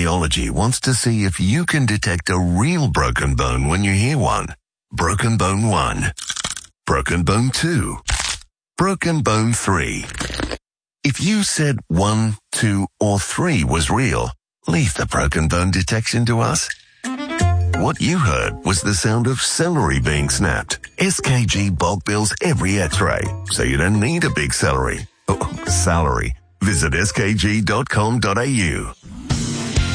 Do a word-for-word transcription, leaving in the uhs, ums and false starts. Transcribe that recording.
Audiology wants to see if you can detect a real broken bone when you hear one. Broken bone one. Broken bone two. Broken bone three. If you said one, two, or three was real, leave the broken bone detection to us. What you heard was the sound of celery being snapped. S K G bulk bills every x-ray, so you don't need a big celery. Oh, salary. Visit s k g dot com dot a u.